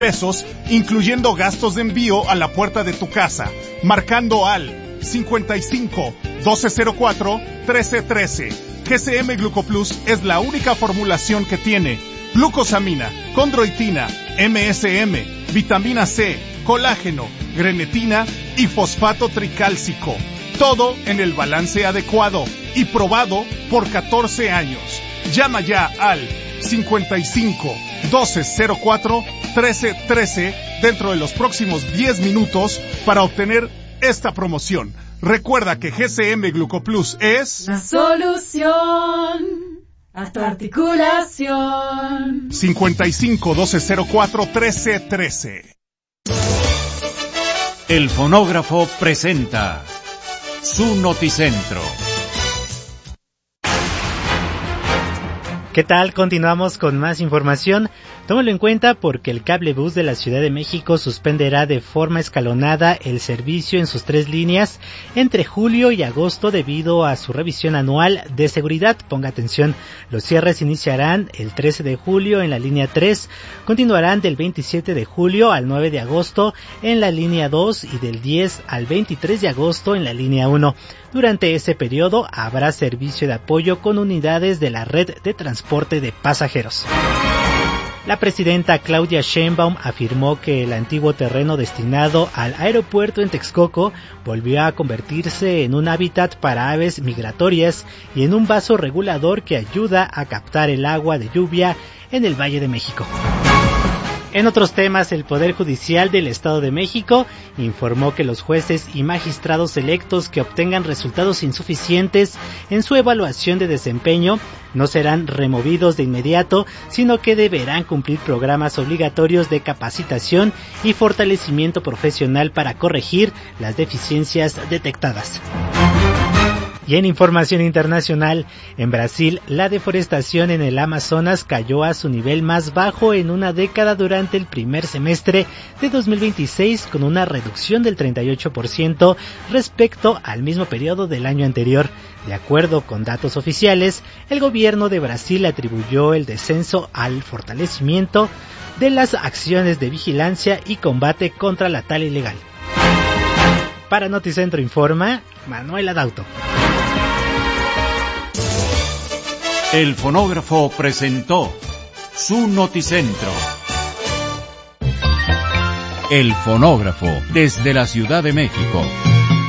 pesos, incluyendo gastos de envío a la puerta de tu casa, marcando al 55 1204 1313. GCM Glucoplus es la única formulación que tiene glucosamina, condroitina, MSM, vitamina C, colágeno, grenetina y fosfato tricálcico. Todo en el balance adecuado y probado por 14 años. Llama ya al 55 1204 1313 dentro de los próximos 10 minutos para obtener esta promoción. Recuerda que GCM Glucoplus es la solución a tu articulación. 55 1204 1313. El fonógrafo presenta su Noticentro. ¿Qué tal? Continuamos con más información. Tómalo en cuenta porque el Cablebús de la Ciudad de México suspenderá de forma escalonada el servicio en sus 3 líneas entre julio y agosto debido a su revisión anual de seguridad. Ponga atención, los cierres iniciarán el 13 de julio en la línea 3, continuarán del 27 de julio al 9 de agosto en la línea 2 y del 10 al 23 de agosto en la línea 1. Durante ese periodo habrá servicio de apoyo con unidades de la red de transporte de pasajeros. La presidenta Claudia Sheinbaum afirmó que el antiguo terreno destinado al aeropuerto en Texcoco volvió a convertirse en un hábitat para aves migratorias y en un vaso regulador que ayuda a captar el agua de lluvia en el Valle de México. En otros temas, el Poder Judicial del Estado de México informó que los jueces y magistrados electos que obtengan resultados insuficientes en su evaluación de desempeño no serán removidos de inmediato, sino que deberán cumplir programas obligatorios de capacitación y fortalecimiento profesional para corregir las deficiencias detectadas. Y en información internacional, en Brasil, la deforestación en el Amazonas cayó a su nivel más bajo en una década durante el primer semestre de 2026, con una reducción del 38% respecto al mismo periodo del año anterior. De acuerdo con datos oficiales, el gobierno de Brasil atribuyó el descenso al fortalecimiento de las acciones de vigilancia y combate contra la tala ilegal. Para Noticentro informa Manuel Adauto. El fonógrafo presentó su Noticentro. El fonógrafo desde la Ciudad de México.